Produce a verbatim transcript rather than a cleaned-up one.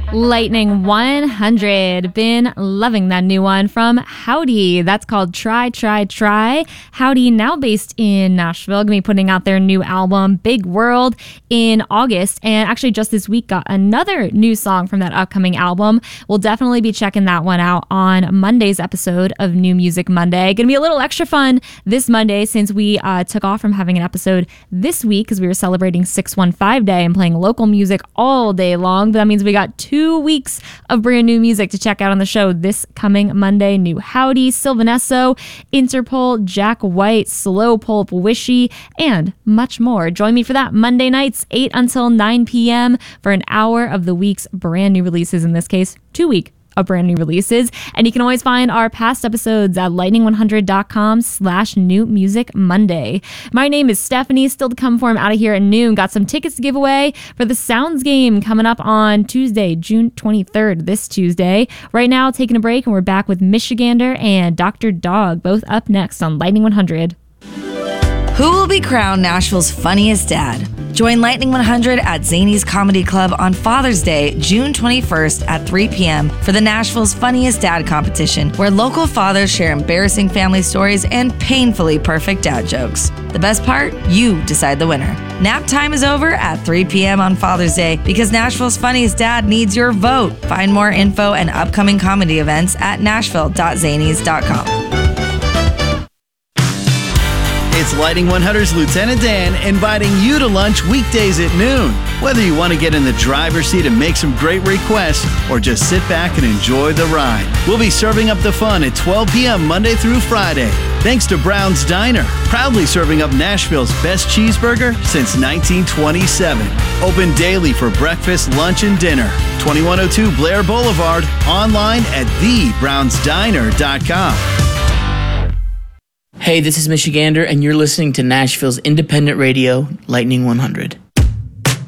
Lightning one hundred. Been loving that new one from Howdy. That's called Try, Try, Try. Howdy, now based in Nashville, going to be putting out their new album, Big World, in August. And actually just this week got another new song from that upcoming album. We'll definitely be checking that one out on Monday's episode of New Music Monday. Going to be a little extra fun this Monday since we uh, took off from having an episode this week because we were celebrating six one five Day and playing local music all day long. But that means we got two Two weeks of brand new music to check out on the show this coming Monday. New Howdy, Sylvanesso, Interpol, Jack White, Slow Pulp, Wishy, and much more. Join me for that Monday nights, eight until nine p.m. for an hour of the week's brand new releases, in this case, two week of brand new releases. And you can always find our past episodes at lightning one hundred dot com slash new music Monday. My name is Stephanie, still to come for him out of here at noon. Got some tickets to give away for the Sounds game coming up on Tuesday, June twenty-third, this Tuesday. Right now, taking a break, and we're back with Michigander and Doctor Dog, both up next on Lightning one hundred. Who will be crowned Nashville's funniest dad? Join Lightning one hundred at Zany's Comedy Club on Father's Day, June twenty-first at three p.m. for the Nashville's Funniest Dad competition, where local fathers share embarrassing family stories and painfully perfect dad jokes. The best part? You decide the winner. Nap time is over at three p.m. on Father's Day because Nashville's Funniest Dad needs your vote. Find more info and upcoming comedy events at nashville dot zanies dot com. It's Lightning one hundred's Lieutenant Dan inviting you to lunch weekdays at noon. Whether you want to get in the driver's seat and make some great requests or just sit back and enjoy the ride, we'll be serving up the fun at twelve p.m. Monday through Friday. Thanks to Brown's Diner, proudly serving up Nashville's best cheeseburger since nineteen twenty-seven. Open daily for breakfast, lunch, and dinner. twenty-one oh two Blair Boulevard, online at the browns diner dot com. Hey, this is Michigander, and you're listening to Nashville's independent radio, Lightning one hundred.